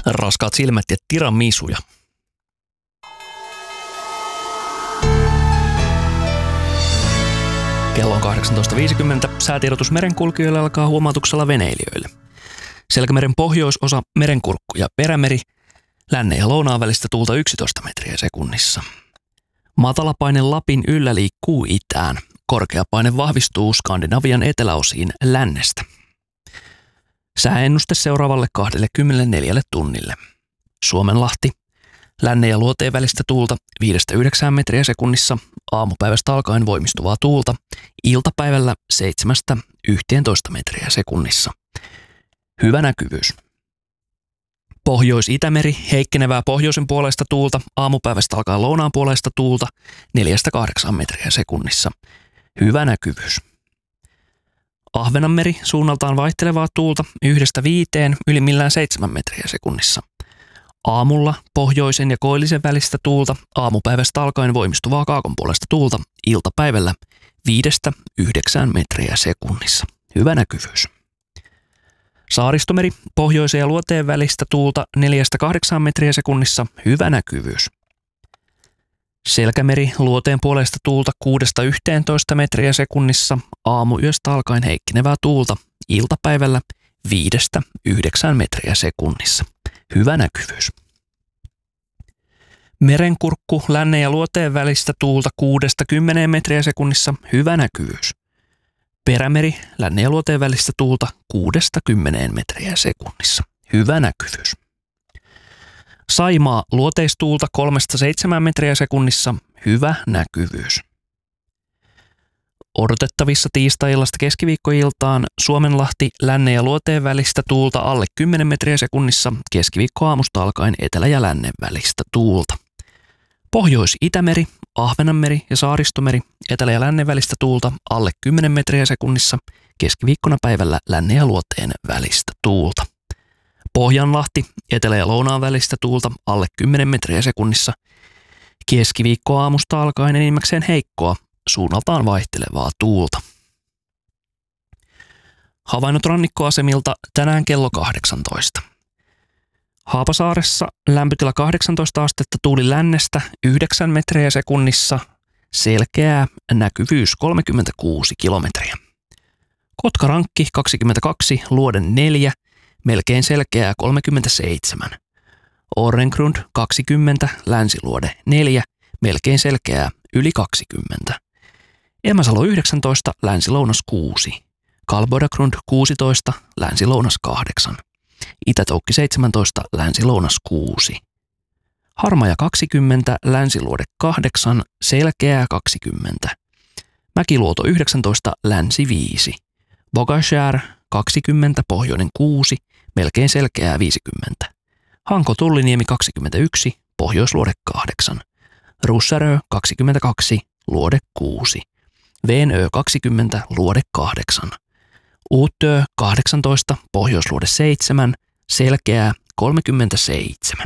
Raskaat silmät ja tiramisuja. Kello on 18.50. Säätiedotus merenkulkijoille alkaa huomautuksella veneilijöille. Selkämeren pohjoisosa Merenkurkku ja Perämeri. Lännen ja lounaan välistä tuulta 11 metriä sekunnissa. Matalapaine Lapin yllä liikkuu itään. Korkeapaine vahvistuu Skandinavian eteläosiin lännestä. Sääennuste seuraavalle 24 tunnille. Suomenlahti. Lännen ja luoteen välistä tuulta 5-9 metriä sekunnissa. Aamupäivästä alkaen voimistuvaa tuulta. Iltapäivällä 7-11 metriä sekunnissa. Hyvä näkyvyys. Pohjois-Itämeri, heikkenevää pohjoisen puolesta tuulta, aamupäivästä alkaa lounaan puolesta tuulta 4-8 metriä sekunnissa. Hyvä näkyvyys. Ahvenanmeri, suunnaltaan vaihtelevaa tuulta 1-5, ylimmillään 7 metriä sekunnissa. Aamulla pohjoisen ja koillisen välistä tuulta, aamupäivästä alkaen voimistuvaa kaakon puolesta tuulta, iltapäivällä 5-9 metriä sekunnissa. Hyvä näkyvyys. Saaristomeri, pohjoisen ja luoteen välistä tuulta 4-8 metriä sekunnissa, hyvä näkyvyys. Selkämeri, luoteen puolesta tuulta 6-11 metriä sekunnissa, aamuyöstä alkaen heikkenevää tuulta, iltapäivällä 5-9 metriä sekunnissa, hyvä näkyvyys. Merenkurkku, lännen ja luoteen välistä tuulta 6-10 metriä sekunnissa, hyvä näkyvyys. Perämeri, lännen ja luoteen välistä tuulta 6-10 metriä sekunnissa. Hyvä näkyvyys. Saimaa, luoteistuulta 3-7 metriä sekunnissa. Hyvä näkyvyys. Odotettavissa tiistai-illasta keskiviikkoiltaan Suomenlahti, lännen ja luoteen välistä tuulta alle 10 metriä sekunnissa. Keskiviikkoaamusta alkaen etelä- ja lännen välistä tuulta. Pohjois-Itämeri, Ahvenanmeri ja Saaristomeri, etelä- ja lännen välistä tuulta alle 10 metriä sekunnissa, keskiviikkona päivällä lännen ja luoteen välistä tuulta. Pohjanlahti, etelä- ja lounaan välistä tuulta alle 10 metriä sekunnissa, keskiviikkoaamusta alkaen enimmäkseen heikkoa, suunnaltaan vaihtelevaa tuulta. Havainnot rannikkoasemilta tänään kello 18. Haapasaaressa lämpötila 18 astetta, tuuli lännestä 9 metriä sekunnissa, selkeää, näkyvyys 36 kilometriä. Kotkarankki 22, Luoden 4, melkein selkeää 37. Orrengrund 20, Länsiluode 4, melkein selkeää yli 20. Emäsalo 19, Länsi-lounas 6. Kalbodagrund 16, Länsi-lounas 8. Itä-Toukki 17, Länsi-lounas 6. Harmaja 20, Länsiluode 8, selkeää 20. Mäkiluoto 19, Länsi 5. Bogashär 20, Pohjoinen 6, melkein selkeää 50. Hanko-Tulliniemi 21, Pohjoisluode 8. Russarö 22, Luode 6. Veenö 20, Luode 8. Uutö 18, Pohjoisluode 7, selkeää 37.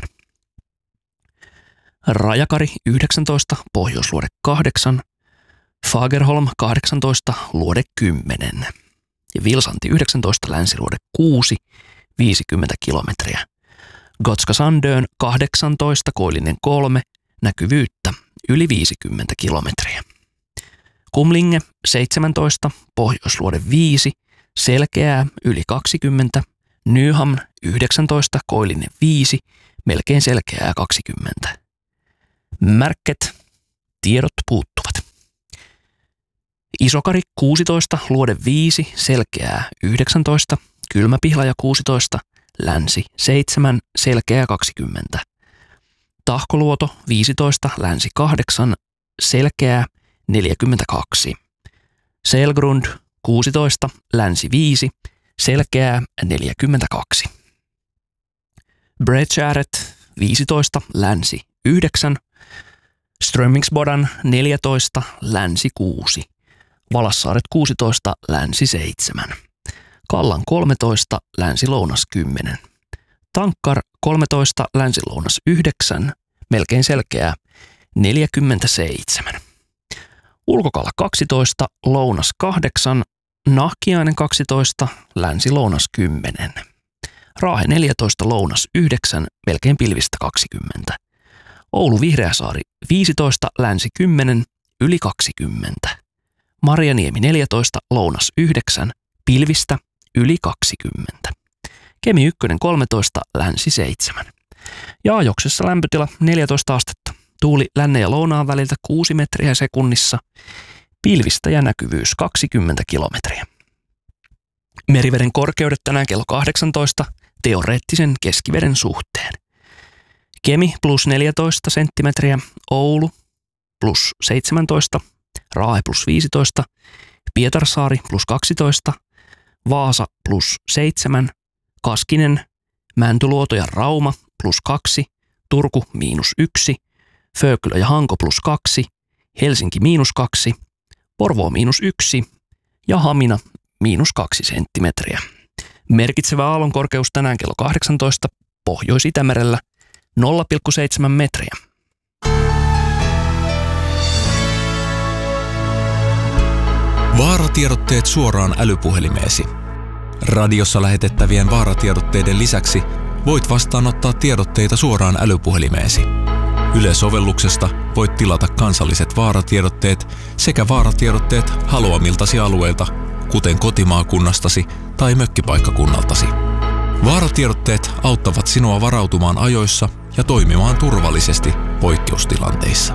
Rajakari 19, Pohjoisluode 8. Fagerholm 18, Luode 10. Ja Vilsanti 19, Länsiluode 6, 50 kilometriä. Gotska Sandön 18, Koillinen 3, näkyvyyttä yli 50 kilometriä. Kumlinge 17, Pohjoisluode 5, selkeää yli 20. Nyhamn 19, Koillinen 5, melkein selkeää 20. Märket, tiedot puuttuvat. Isokari 16, Luode 5, selkeää 19. Kylmäpihlaja 16, Länsi 7, selkeää 20. Tahkoluoto 15, Länsi 8, selkeää 42. Selgrund 16, Länsi 5, selkeää 42. Bredgäret 15, Länsi 9. Strömmingsbodan 14, Länsi 6. Valassaaret 16, Länsi 7. Kallan 13, Länsi-lounas 10. Tankkar 13, Länsi-lounas 9, melkein selkeää 47. Ulkokala 12, Lounas 8, Nahkiainen 12, Länsi-lounas 10. Raahe 14, lounas 9, melkein pilvistä 20. Oulu Vihreäsaari 15, länsi 10, yli 20. Marjaniemi 14, lounas 9, pilvistä yli 20. Kemi 1 13, länsi 7. Ja Ajoksessa lämpötila 14 astetta. Tuuli lännen ja lounaan väliltä 6 metriä sekunnissa. Pilvistä ja näkyvyys 20 kilometriä. Meriveden korkeudet tänään kello 18 teoreettisen keskiveden suhteen. Kemi plus 14 senttimetriä, Oulu plus 17, Raahe plus 15, Pietarsaari plus 12, Vaasa plus 7, Kaskinen, Mäntyluoto ja Rauma plus 2, Turku miinus 1, Föökkylä ja Hanko plus 2, Helsinki miinus 2, Porvoo miinus 1 ja Hamina miinus 2 senttimetriä. Merkitsevä aallonkorkeus tänään kello 18 Pohjois-Itämerellä 0,7 metriä. Vaaratiedotteet suoraan älypuhelimeesi. Radiossa lähetettävien vaaratiedotteiden lisäksi voit vastaanottaa tiedotteita suoraan älypuhelimeesi. Yle-sovelluksesta voit tilata kansalliset vaaratiedotteet sekä vaaratiedotteet haluamiltasi alueilta, kuten kotimaakunnastasi tai mökkipaikkakunnaltasi. Vaaratiedotteet auttavat sinua varautumaan ajoissa ja toimimaan turvallisesti poikkeustilanteissa.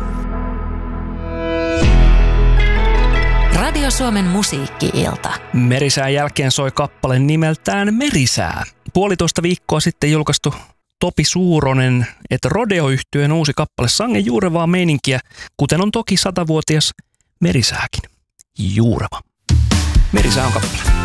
Radio Suomen musiikki-ilta. Merisään jälkeen soi kappale nimeltään Merisää. 1,5 viikkoa sitten julkaistu Topi Suuronen et Rodeo-yhtyeen uusi kappale sangen juurevaa meininkiä, kuten on toki 100-vuotias Merisääkin. Juureva. Merisää on kappale.